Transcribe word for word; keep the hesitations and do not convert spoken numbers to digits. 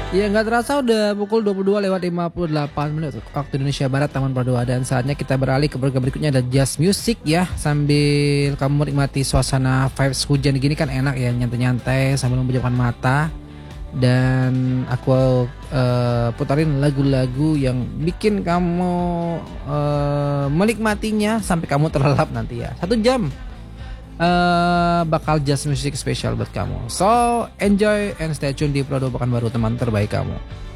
Ya nggak terasa udah pukul dua puluh dua lewat lima puluh delapan menit waktu Indonesia Barat Taman Padua, dan saatnya kita beralih ke program berikutnya, ada Jazz Music ya. Sambil kamu menikmati suasana vibes hujan gini kan enak ya, nyantai-nyantai sambil memejamkan mata. Dan aku uh, putarin lagu-lagu yang bikin kamu uh, menikmatinya sampai kamu terlelap nanti ya. Satu jam uh, bakal Jazz Music spesial buat kamu. So enjoy and stay tune di Produk Pekanbaru, teman terbaik kamu.